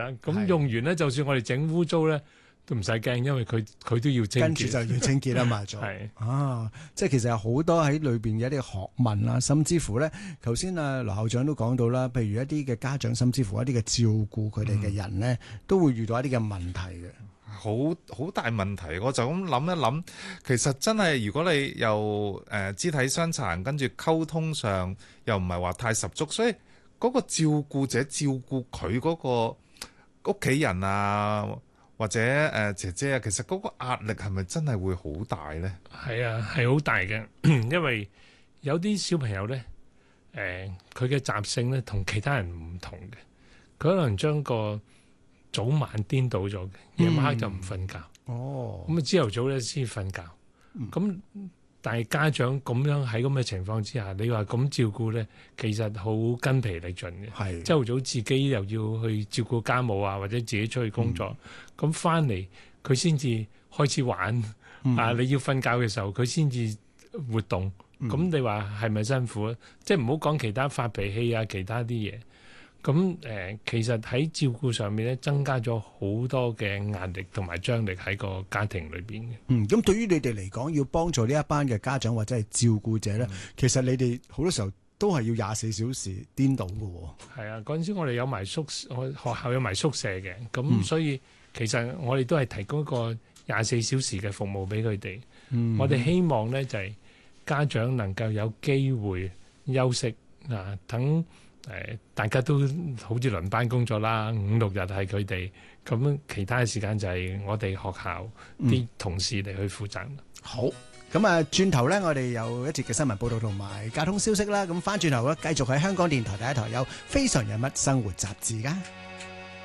啦，咁用完咧，就算我哋整污糟咧，都唔使驚，因為佢都要清潔， 跟住就要清潔啦嘛， 係即係其實有好多喺裏邊嘅一啲學問啦，甚至乎咧，頭先啊羅校長都講到啦，譬如一啲嘅家長，甚至乎一啲嘅照顧佢哋嘅人咧，都會遇到一啲嘅問題嘅。 好大問題，我就咁諗一諗，其實真係如果你又肢體傷殘，跟住溝通上又唔係話太十足，所以嗰個照顧者照顧佢嗰個屋企人啊，或者姐姐啊，其實嗰個壓力係咪真係會好大呢？ 係啊，係好大嘅，因為有啲小朋友咧，佢嘅習性咧同其他人唔同嘅，佢可能將個早晚顛倒咗嘅，夜晚黑就唔瞓覺。咁啊朝頭早咧先瞓覺。咁但係家長咁樣喺咁嘅情況之下，你話咁照顧咧，其實好筋疲力盡嘅。朝頭早自己又要去照顧家務啊，或者自己出去工作，咁翻嚟佢先至開始玩。你要瞓覺嘅時候，佢先至活動。咁你話係咪辛苦啊？即係唔好講其他發脾氣啊，其他啲嘢。咁其實喺照顧上面咧，增加咗好多嘅壓力同埋張力喺個家庭裏邊嘅。 咁對於你哋嚟講，要幫助呢一班嘅家長或者係照顧者咧，其實你哋好多時候都係要24小時顛倒嘅。 係啊，嗰陣時我哋有埋學校有埋宿舍嘅，咁所以其實我哋都係提供一個24小時嘅服務俾佢哋。我哋希望咧就係家長能夠有機會休息啊，等。大家都好似輪班工作啦，5、6日係佢哋，咁其他嘅時間就係我哋學校啲同事嚟去負責。 好，咁啊，轉頭咧，我哋有一節嘅新聞報道同埋交通消息啦。咁翻轉頭咧，繼續喺香港電台第一台有《非常人物生活雜誌》噶。